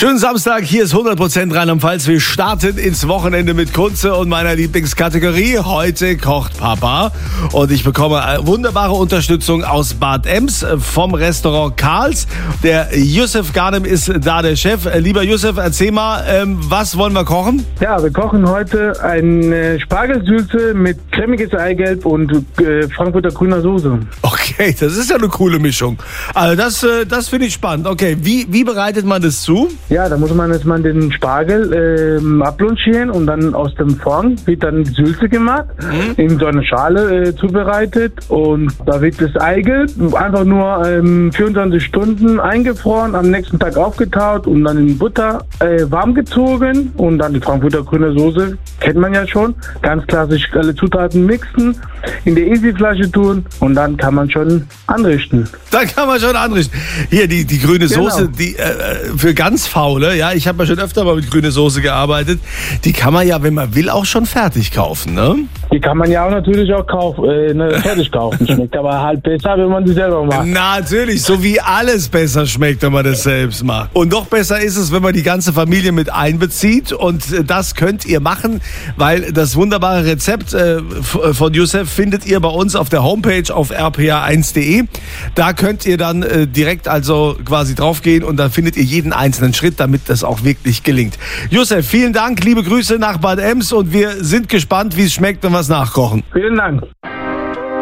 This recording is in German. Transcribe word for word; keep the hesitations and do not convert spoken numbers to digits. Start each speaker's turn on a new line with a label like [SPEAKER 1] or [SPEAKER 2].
[SPEAKER 1] Schönen Samstag, hier ist hundert Prozent Rheinland-Pfalz. Wir starten ins Wochenende mit Kunze und meiner Lieblingskategorie. Heute kocht Papa und ich bekomme wunderbare Unterstützung aus Bad Ems vom Restaurant Karls. Der Youssef Ghanem ist da der Chef. Lieber Youssef, erzähl mal, ähm, was wollen wir kochen?
[SPEAKER 2] Ja, wir kochen heute eine Spargelsülze mit cremiges Eigelb und äh, Frankfurter grüner Soße.
[SPEAKER 1] Okay, das ist ja eine coole Mischung. Also das, äh, das finde ich spannend. Okay, wie, wie bereitet man das zu?
[SPEAKER 2] Ja, da muss man jetzt mal den Spargel ähm, abblanchieren und dann aus dem Fond wird dann Sülze gemacht, mhm. in so eine Schale äh, zubereitet und da wird das Eigelb einfach nur ähm, vierundzwanzig Stunden eingefroren, am nächsten Tag aufgetaut und dann in Butter äh, warm gezogen und dann die Frankfurter grüne Soße, kennt man ja schon, ganz klassisch alle Zutaten mixen, in die Easy-Flasche tun und dann kann man schon anrichten.
[SPEAKER 1] Dann kann man schon anrichten. Hier, die, die grüne
[SPEAKER 2] Genau.
[SPEAKER 1] Soße, die äh, für ganz Faule, ja, ich habe ja schon öfter mal mit grüne Soße gearbeitet, die kann man ja, wenn man will, auch schon fertig kaufen, ne?
[SPEAKER 2] Die kann man ja auch natürlich auch kaufen, äh, ne, fertig kaufen. Schmeckt aber halt besser, wenn man sie selber macht.
[SPEAKER 1] Natürlich, so wie alles besser schmeckt, wenn man das selbst macht. Und noch besser ist es, wenn man die ganze Familie mit einbezieht. Und das könnt ihr machen, weil das wunderbare Rezept äh, von Youssef findet ihr bei uns auf der Homepage auf r p a eins punkt d e. Da könnt ihr dann äh, direkt also quasi draufgehen und dann findet ihr jeden einzelnen Schritt, damit das auch wirklich gelingt. Youssef, vielen Dank, liebe Grüße nach Bad Ems und wir sind gespannt, wie es schmeckt, wenn wir es nachkochen.
[SPEAKER 2] Vielen Dank.